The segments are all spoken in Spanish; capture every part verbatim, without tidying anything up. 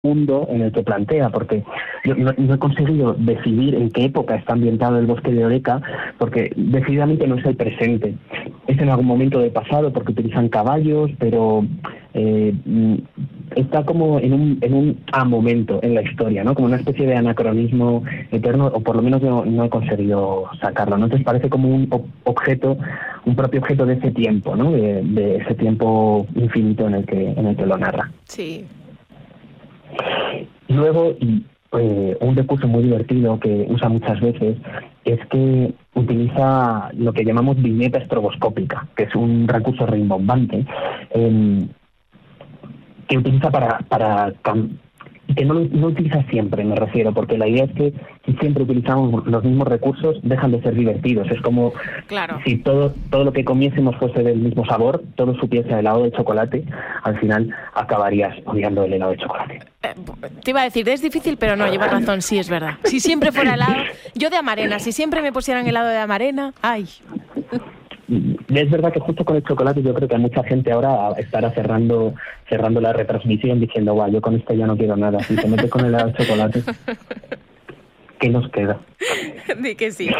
mundo en el que plantea, porque yo no, no he conseguido decidir en qué época está ambientado el bosque de Oreca, porque decididamente no es el presente. Es en algún momento del pasado, porque utilizan caballos, pero eh, está como en un, en un a momento en la historia, ¿no? Como una especie de anacronismo eterno, o por lo menos yo no he conseguido sacarlo, ¿no? Entonces parece como un objeto, un propio objeto de ese tiempo, ¿no? De, de ese tiempo infinito en el que, en el que lo narra. Sí. Luego, y, eh, un recurso muy divertido que usa muchas veces es que utiliza lo que llamamos viñeta estroboscópica, que es un recurso rimbombante eh, que utiliza para... para y que no, no utiliza siempre, me refiero, porque la idea es que si siempre utilizamos los mismos recursos, dejan de ser divertidos. Es como claro. si todo todo lo que comiésemos fuese del mismo sabor, todo supiese a helado de chocolate, al final acabarías odiando el helado de chocolate. Eh, te iba a decir, es difícil, pero no, llevas razón, sí es verdad. Si siempre fuera helado, yo de amarena, si siempre me pusieran helado de amarena, ¡ay! Es verdad que justo con el chocolate yo creo que mucha gente ahora estará cerrando cerrando la retransmisión diciendo, guau, yo con esto ya no quiero nada. Si te metes con el helado de chocolate, ¿qué nos queda? Di que sí.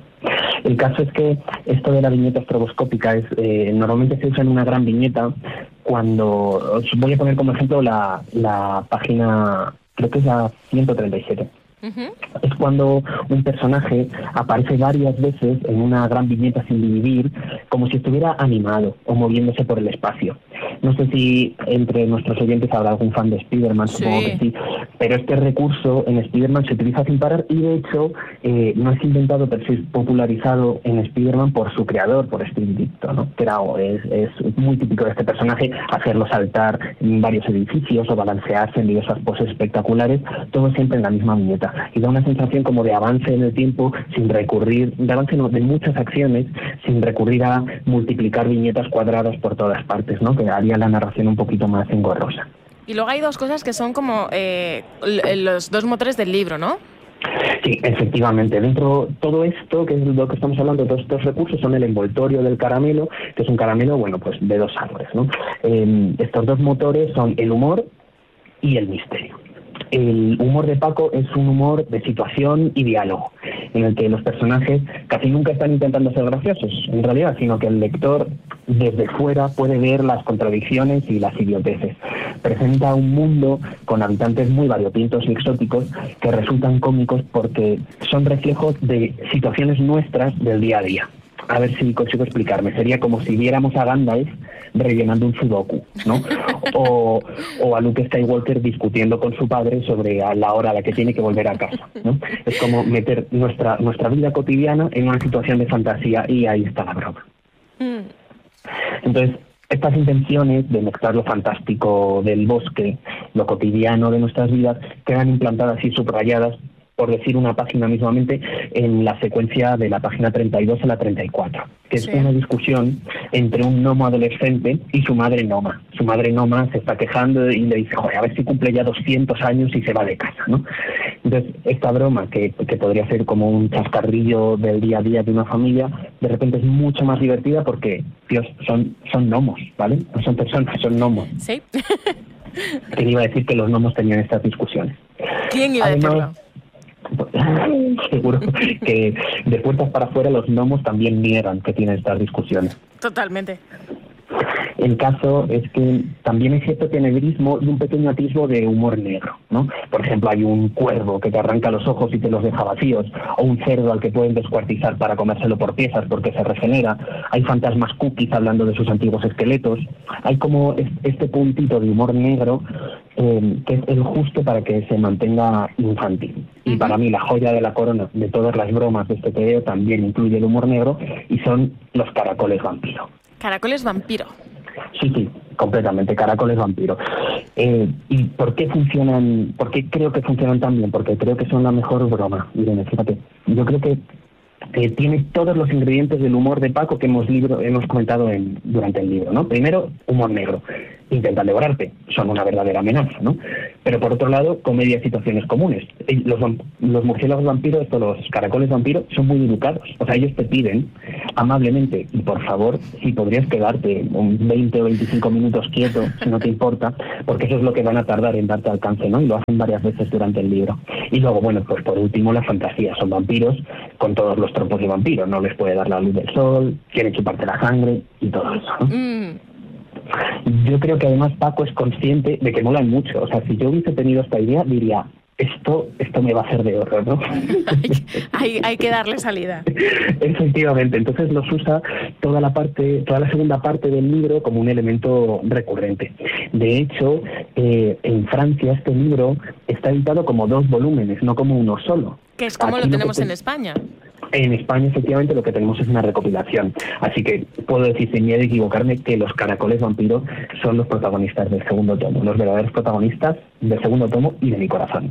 El caso es que esto de la viñeta estroboscópica es eh, normalmente se usa en una gran viñeta cuando... Os voy a poner como ejemplo la, la página, creo que es la ciento treinta y siete. Uh-huh. Es cuando un personaje aparece varias veces en una gran viñeta sin dividir, como si estuviera animado o moviéndose por el espacio. No sé si entre nuestros oyentes habrá algún fan de Spider-Man, sí. Supongo que sí, pero este recurso en Spider-Man se utiliza sin parar y de hecho eh, no es inventado, pero sí es popularizado en Spider-Man por su creador, por Steve Ditko, ¿no? Que era, es, es muy típico de este personaje hacerlo saltar en varios edificios o balancearse en diversas poses espectaculares, todo siempre en la misma viñeta. Y da una sensación como de avance en el tiempo sin recurrir, de avance no, de muchas acciones, sin recurrir a multiplicar viñetas cuadradas por todas partes, ¿no? Que haría la narración un poquito más engorrosa. Y luego hay dos cosas que son como eh, los dos motores del libro, ¿no? Sí, efectivamente. Dentro todo esto, que es lo que estamos hablando, todos estos recursos son el envoltorio del caramelo, que es un caramelo, bueno, pues de dos sabores, ¿no? Eh, estos dos motores son el humor y el misterio. El humor de Paco es un humor de situación y diálogo, en el que los personajes casi nunca están intentando ser graciosos, en realidad, sino que el lector desde fuera puede ver las contradicciones y las idioteces. Presenta un mundo con habitantes muy variopintos y exóticos que resultan cómicos porque son reflejos de situaciones nuestras del día a día. A ver si consigo explicarme. Sería como si viéramos a Gandalf rellenando un sudoku, ¿no? O, o a Luke Skywalker discutiendo con su padre sobre a la hora a la que tiene que volver a casa, ¿no? Es como meter nuestra nuestra vida cotidiana en una situación de fantasía y ahí está la broma. Entonces, estas intenciones de mezclar lo fantástico del bosque, lo cotidiano de nuestras vidas, quedan implantadas y subrayadas, por decir una página mismamente, en la secuencia de la página treinta y dos a la treinta y cuatro, que sí. es una discusión entre un gnomo adolescente y su madre Noma. Su madre Noma se está quejando y le dice, joder, a ver si cumple ya doscientos años y se va de casa, ¿no? Entonces, esta broma, que, que podría ser como un chascarrillo del día a día de una familia, de repente es mucho más divertida porque, Dios, son, son gnomos, ¿vale? No son personas, son gnomos. Sí. ¿Quién iba a decir que los gnomos tenían estas discusiones? ¿Quién iba a decirlo? Seguro que de puertas para afuera los gnomos también niegan que tienen estas discusiones. Totalmente. El caso es que también hay cierto tenebrismo y un pequeño atisbo de humor negro, ¿no? Por ejemplo, hay un cuervo que te arranca los ojos y te los deja vacíos, o un cerdo al que pueden descuartizar para comérselo por piezas porque se regenera. Hay fantasmas cookies hablando de sus antiguos esqueletos. Hay como este puntito de humor negro eh, que es el justo para que se mantenga infantil. Y uh-huh. Para mí la joya de la corona de todas las bromas de este T V O también incluye el humor negro y son los caracoles vampiro. Caracoles vampiro. Sí, sí, completamente, caracoles vampiro. Eh, ¿Y por qué funcionan? ¿Por qué creo que funcionan tan bien? Porque creo que son la mejor broma. Irene, fíjate, yo creo que eh, tiene todos los ingredientes del humor de Paco que hemos libro, hemos comentado en, durante el libro, ¿no? Primero, humor negro. Intentan devorarte, son una verdadera amenaza, ¿no? Pero por otro lado, comedia situaciones comunes. Los, los murciélagos vampiros, estos, los caracoles vampiros, son muy educados. O sea, ellos te piden amablemente, y por favor, si podrías quedarte un veinte o veinticinco minutos quieto, si no te importa, porque eso es lo que van a tardar en darte alcance, ¿no? Y lo hacen varias veces durante el libro. Y luego, bueno, pues por último, la fantasía. Son vampiros con todos los tropos de vampiros. No les puede dar la luz del sol, quieren chuparte la sangre y todo eso, ¿no? Mm. Yo creo que además Paco es consciente de que molan mucho. O sea, si yo hubiese tenido esta idea, diría, esto esto me va a hacer de oro, ¿no? hay, hay, hay que darle salida. Efectivamente. Entonces los usa toda la parte, toda la segunda parte del libro como un elemento recurrente. De hecho, eh, en Francia este libro está editado como dos volúmenes, no como uno solo. Que es como Aquí lo tenemos que te... en España. En España, efectivamente, lo que tenemos es una recopilación. Así que puedo decir sin miedo a equivocarme que los caracoles vampiros son los protagonistas del segundo tomo, los verdaderos protagonistas del segundo tomo y de mi corazón.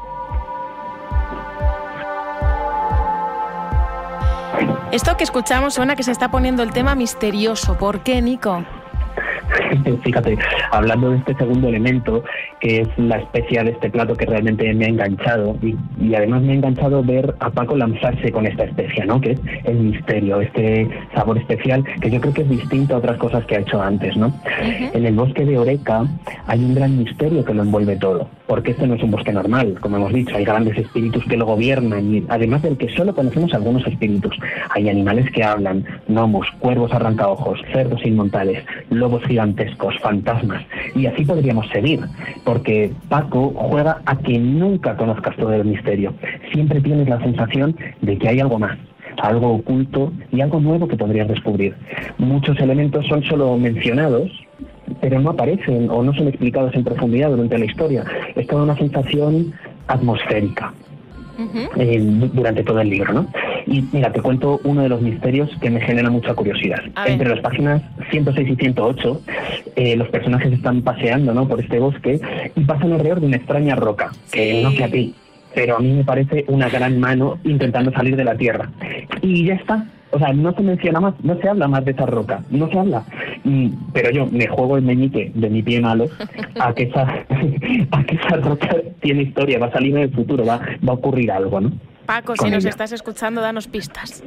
Esto que escuchamos suena que se está poniendo el tema misterioso. ¿Por qué, Nico? Fíjate, hablando de este segundo elemento, que es la especia de este plato que realmente me ha enganchado, y, y además me ha enganchado ver a Paco lanzarse con esta especia, ¿no? Que es el misterio, este sabor especial, que yo creo que es distinto a otras cosas que ha hecho antes, ¿no? Uh-huh. En el bosque de Oreca hay un gran misterio que lo envuelve todo, porque este no es un bosque normal, como hemos dicho, hay grandes espíritus que lo gobiernan, y además del que solo conocemos algunos espíritus. Hay animales que hablan, gnomos, cuervos arrancaojos, cerdos inmortales, lobos gigantescos, fantasmas, y así podríamos seguir, porque Paco juega a que nunca conozcas todo el misterio. Siempre tienes la sensación de que hay algo más, algo oculto y algo nuevo que podrías descubrir. Muchos elementos son solo mencionados, pero no aparecen o no son explicados en profundidad durante la historia. Es toda una sensación atmosférica. Uh-huh. eh, durante todo el libro, ¿no? Y mira, te cuento uno de los misterios que me genera mucha curiosidad. Entre las páginas ciento seis y ciento ocho, eh, los personajes están paseando, ¿no?, por este bosque y pasan alrededor de una extraña roca, que sí. No sé a ti, pero a mí me parece una gran mano intentando salir de la tierra. Y ya está. O sea, no se menciona más, no se habla más de esa roca, no se habla. Y, pero yo me juego el meñique de mi pie malo a que esa, a que esa roca tiene historia, va a salir en el futuro, va, va a ocurrir algo, ¿no? Paco, si nos estás escuchando, danos pistas.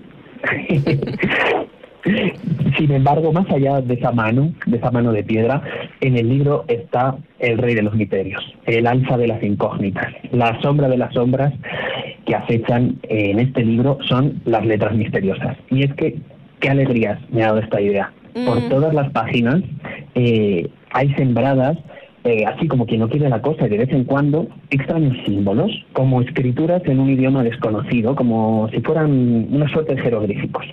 Sin embargo, más allá de esa mano, de esa mano de piedra, en el libro está el rey de los misterios, el alfa de las incógnitas, la sombra de las sombras que acechan en este libro son las letras misteriosas. Y es que, qué alegrías me ha dado esta idea. Mm. Por todas las páginas eh, hay sembradas, eh, así como quien no quiere la cosa, y de vez en cuando extraños símbolos, como escrituras en un idioma desconocido, como si fueran una suerte de jeroglíficos.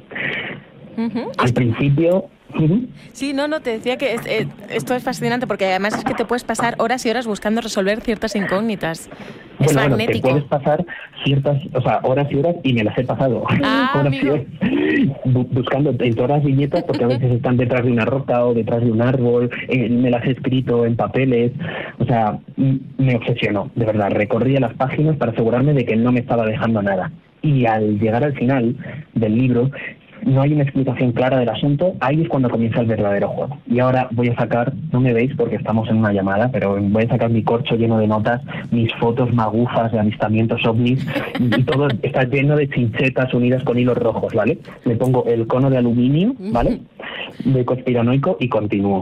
Uh-huh. Al principio... Uh-huh. Sí, no, no, te decía que es, eh, esto es fascinante porque además es que te puedes pasar horas y horas buscando resolver ciertas incógnitas. Es bueno, magnético. Bueno, te puedes pasar ciertas, o sea, horas y horas y me las he pasado. Ah, horas y horas, bu- buscando en todas las viñetas porque a veces están detrás de una roca o detrás de un árbol, eh, me las he escrito en papeles, o sea, m- me obsesionó, de verdad, recorría las páginas para asegurarme de que no me estaba dejando nada. Y al llegar al final del libro, no hay una explicación clara del asunto, ahí es cuando comienza el verdadero juego. Y ahora voy a sacar, no me veis porque estamos en una llamada, pero voy a sacar mi corcho lleno de notas, mis fotos magufas de avistamientos ovnis, y, y todo está lleno de chinchetas unidas con hilos rojos, ¿vale? Le pongo el cono de aluminio, ¿vale?, de conspiranoico y continúo.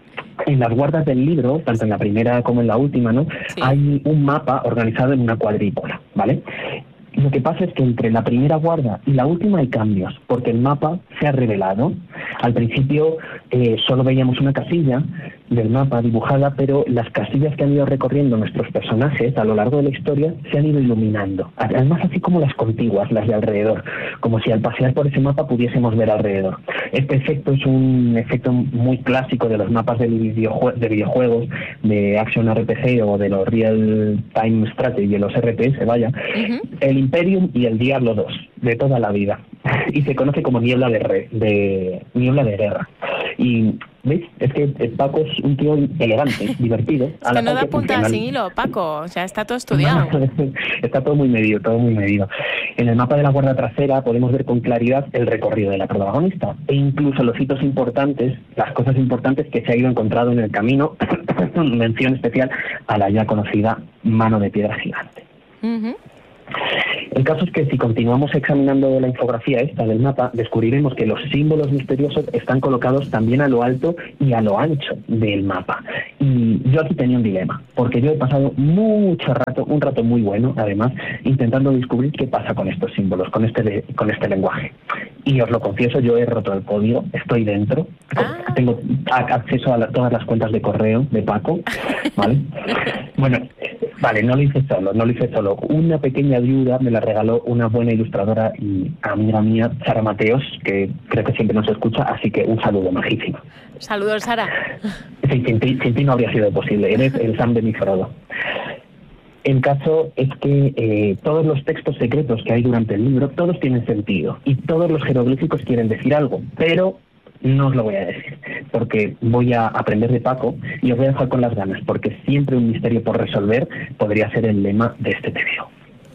En las guardas del libro, tanto en la primera como en la última, ¿no?, sí, hay un mapa organizado en una cuadrícula, ¿vale? Lo que pasa es que entre la primera guarda y la última hay cambios, porque el mapa se ha revelado. Al principio eh, solo veíamos una casilla del mapa dibujada, pero las casillas que han ido recorriendo nuestros personajes a lo largo de la historia se han ido iluminando. Además, así como las contiguas, las de alrededor, como si al pasear por ese mapa pudiésemos ver alrededor. Este efecto es un efecto muy clásico de los mapas de, videojue- de videojuegos, de Action R P G o de los Real Time Strategy, de los R P S, vaya. Uh-huh. El Imperium y el Diablo dos, de toda la vida. Y se conoce como niebla de, re, de niebla de guerra. Y, ¿veis? Es que Paco es un tío elegante, divertido. Es que no da puntada sin hilo, Paco. O sea, está todo estudiado. Está todo muy medido, todo muy medido. En el mapa de la guarda trasera podemos ver con claridad el recorrido de la protagonista e incluso los hitos importantes, las cosas importantes que se ha ido encontrando en el camino. Mención especial a la ya conocida mano de piedra gigante. Uh-huh. El caso es que si continuamos examinando la infografía esta del mapa, descubriremos que los símbolos misteriosos están colocados también a lo alto y a lo ancho del mapa. Y yo aquí tenía un dilema, porque yo he pasado mucho rato, un rato muy bueno, además, intentando descubrir qué pasa con estos símbolos, con este, con este lenguaje. Y os lo confieso, yo he roto el código, estoy dentro, ah. tengo acceso a la, todas las cuentas de correo de Paco, ¿vale? Bueno, vale, no lo hice solo, no lo hice solo. Una pequeña ayuda me la regaló una buena ilustradora y amiga mía, Sara Mateos, que creo que siempre nos escucha, así que un saludo majísimo. Saludos, Sara. Sí, sin ti, sin ti no habría sido posible, eres el Sam de mi Frodo. El caso es que eh, todos los textos secretos que hay durante el libro, todos tienen sentido y todos los jeroglíficos quieren decir algo, pero no os lo voy a decir, porque voy a aprender de Paco y os voy a dejar con las ganas, porque siempre un misterio por resolver podría ser el lema de este tebeo.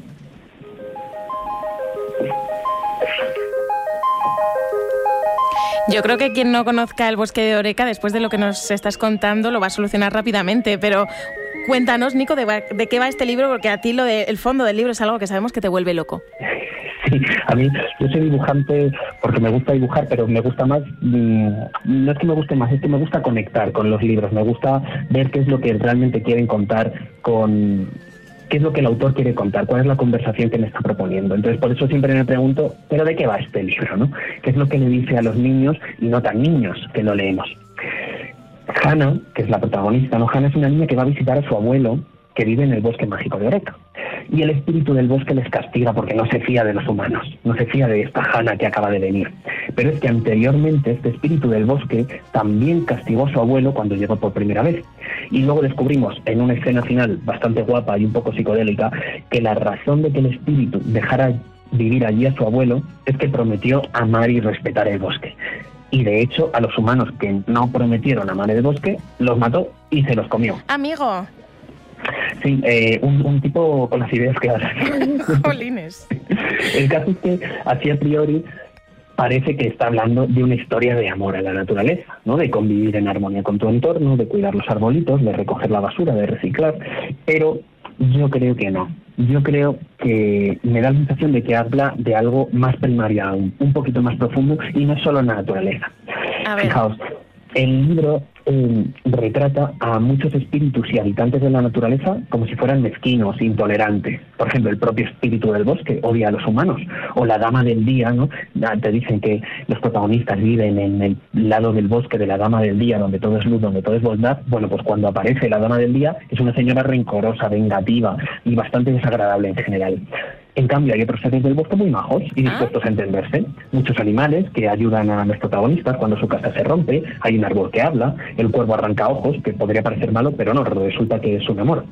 Yo creo que quien no conozca el bosque de Oreca, después de lo que nos estás contando, lo va a solucionar rápidamente, pero cuéntanos, Nico, de, de qué va este libro, porque a ti lo de, el fondo del libro es algo que sabemos que te vuelve loco. Sí, a mí, yo soy dibujante porque me gusta dibujar, pero me gusta más, mmm, no es que me guste más, es que me gusta conectar con los libros, me gusta ver qué es lo que realmente quieren contar con... qué es lo que el autor quiere contar, cuál es la conversación que me está proponiendo. Entonces, por eso siempre me pregunto, ¿pero de qué va este libro, no? ¿Qué es lo que le dice a los niños y no tan niños que lo leemos? Hannah, que es la protagonista, ¿no? Hannah es una niña que va a visitar a su abuelo, que vive en el bosque mágico de Oreca. Y el espíritu del bosque les castiga porque no se fía de los humanos, no se fía de esta Hannah que acaba de venir. Pero es que anteriormente este espíritu del bosque también castigó a su abuelo cuando llegó por primera vez. Y luego descubrimos en una escena final bastante guapa y un poco psicodélica que la razón de que el espíritu dejara vivir allí a su abuelo es que prometió amar y respetar el bosque. Y de hecho a los humanos que no prometieron amar el bosque los mató y se los comió. Amigo. Sí, eh, un, un tipo con las ideas claras. Jolines. El caso es que, así a priori, parece que está hablando de una historia de amor a la naturaleza, ¿no? De convivir en armonía con tu entorno, de cuidar los arbolitos, de recoger la basura, de reciclar, pero yo creo que no. Yo creo que me da la sensación de que habla de algo más primario aún, un poquito más profundo, y no solo la naturaleza. A ver. Fijaos, el libro eh, retrata a muchos espíritus y habitantes de la naturaleza como si fueran mezquinos, intolerantes. Por ejemplo, el propio espíritu del bosque odia a los humanos, o la dama del día, ¿no? Te dicen que los protagonistas viven en el lado del bosque de la dama del día, donde todo es luz, donde todo es bondad. Bueno, pues cuando aparece la dama del día es una señora rencorosa, vengativa y bastante desagradable en general. En cambio, hay otros seres del bosque muy majos y dispuestos ah. a entenderse. Muchos animales que ayudan a los protagonistas cuando su casa se rompe. Hay un árbol que habla, el cuervo arranca ojos, que podría parecer malo, pero no, resulta que es un amor.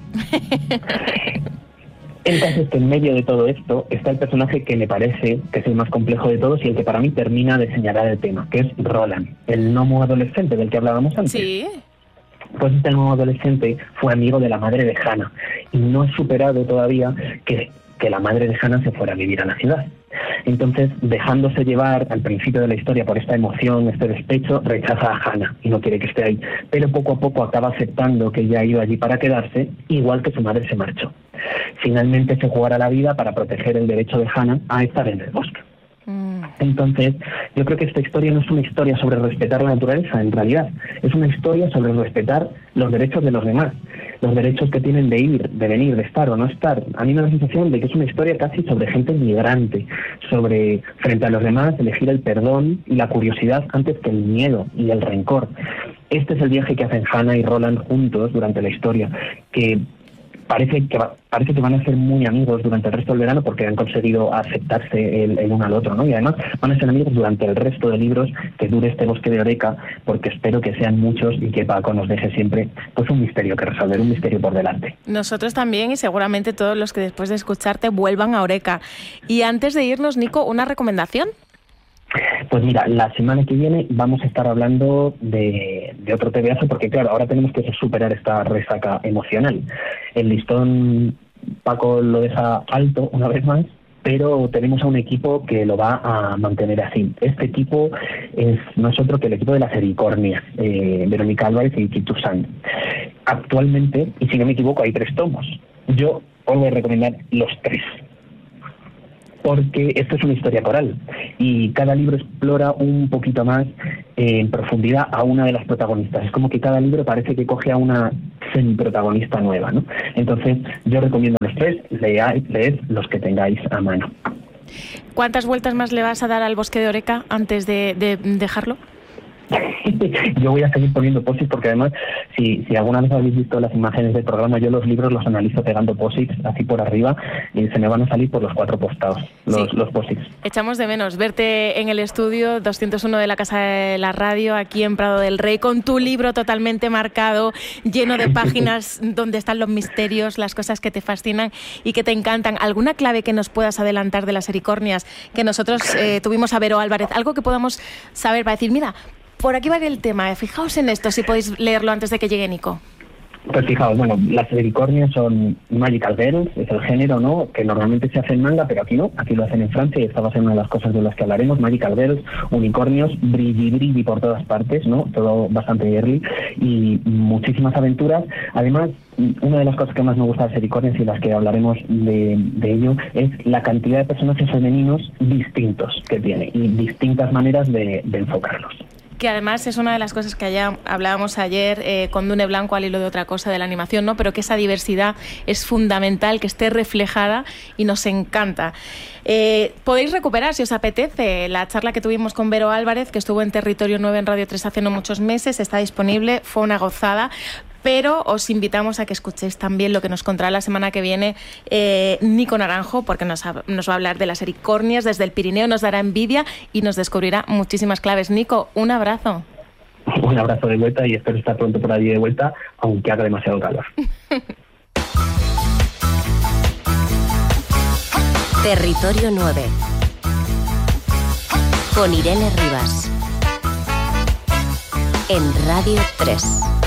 El caso es que en medio de todo esto está el personaje que me parece que es el más complejo de todos y el que para mí termina de señalar el tema, que es Roland, el gnomo adolescente del que hablábamos antes. Sí. Pues este gnomo adolescente fue amigo de la madre de Hannah y no ha superado todavía que... que la madre de Hannah se fuera a vivir a la ciudad. Entonces, dejándose llevar al principio de la historia por esta emoción, este despecho, rechaza a Hannah y no quiere que esté ahí. Pero poco a poco acaba aceptando que ella ha ido allí para quedarse, igual que su madre se marchó. Finalmente se jugará la vida para proteger el derecho de Hannah a estar en el bosque. Entonces, yo creo que esta historia no es una historia sobre respetar la naturaleza, en realidad. Es una historia sobre respetar los derechos de los demás, los derechos que tienen de ir, de venir, de estar o no estar. A mí me da la sensación de que es una historia casi sobre gente migrante, sobre, frente a los demás, elegir el perdón y la curiosidad antes que el miedo y el rencor. Este es el viaje que hacen Hannah y Roland juntos durante la historia, que... Parece que, va, parece que van a ser muy amigos durante el resto del verano porque han conseguido aceptarse el, el uno al otro, ¿no? Y además van a ser amigos durante el resto de libros que dure este bosque de Oreca, porque espero que sean muchos y que Paco nos deje siempre pues un misterio que resolver, un misterio por delante. Nosotros también, y seguramente todos los que después de escucharte vuelvan a Oreca. Y antes de irnos, Nico, ¿una recomendación? Pues mira, la semana que viene vamos a estar hablando de, de otro tebeazo, porque claro, ahora tenemos que superar esta resaca emocional. El listón Paco lo deja alto una vez más, pero tenemos a un equipo que lo va a mantener así. Este equipo es no es otro que el equipo de las Ericornias, eh, Verónica Álvarez y Kitu Sand. Actualmente, y si no me equivoco, hay tres tomos. Yo os voy a recomendar los tres. porque esto es una historia coral y cada libro explora un poquito más eh, en profundidad a una de las protagonistas. Es como que cada libro parece que coge a una semi-protagonista nueva, ¿no? Entonces, yo recomiendo los tres, leáis, leed los que tengáis a mano. ¿Cuántas vueltas más le vas a dar al Bosque de Oreca antes de, de dejarlo? Yo voy a seguir poniendo posits porque además, si, si alguna vez habéis visto las imágenes del programa, yo los libros los analizo pegando posits así por arriba y se me van a salir por los cuatro costados, los, sí. los posits. Echamos de menos verte en el estudio doscientos uno de la Casa de la Radio, aquí en Prado del Rey, con tu libro totalmente marcado, lleno de páginas donde están los misterios, las cosas que te fascinan y que te encantan. ¿Alguna clave que nos puedas adelantar de las Ericornias que nosotros eh, tuvimos a Vero Álvarez? Algo que podamos saber para decir, mira, por aquí va el tema, fijaos en esto, si podéis leerlo antes de que llegue Nico. Pues fijaos, bueno, las Ericornias son Magical Girls, es el género, ¿no?, que normalmente se hace en manga, pero aquí no, aquí lo hacen en Francia y esta va a ser una de las cosas de las que hablaremos. Magical Girls, unicornios, brilli brilli por todas partes, ¿no?, todo bastante girly y muchísimas aventuras. Además, una de las cosas que más me gusta de las Ericornias y las que hablaremos de, de ello es la cantidad de personajes femeninos distintos que tiene y distintas maneras de, de enfocarlos. Que además es una de las cosas que allá hablábamos ayer eh, con Dune Blanco al hilo de otra cosa de la animación, ¿no? Pero que esa diversidad es fundamental, que esté reflejada y nos encanta. Eh, podéis recuperar, si os apetece, la charla que tuvimos con Vero Álvarez, que estuvo en Territorio nueve en Radio tres hace no muchos meses, está disponible, fue una gozada. Pero os invitamos a que escuchéis también lo que nos contará la semana que viene eh, Nico Naranjo, porque nos, ha, nos va a hablar de las Ericornias desde el Pirineo, nos dará envidia y nos descubrirá muchísimas claves. Nico, un abrazo. Un abrazo de vuelta y espero estar pronto por allí de vuelta, aunque haga demasiado calor. Territorio nueve con Irene Rivas en Radio tres.